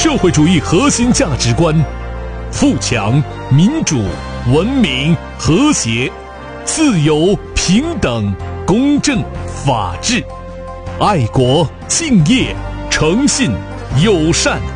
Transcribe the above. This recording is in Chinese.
社会主义核心价值观：富强、民主、文明、和谐、自由、平等、公正、法治，爱国、敬业、诚信、友善。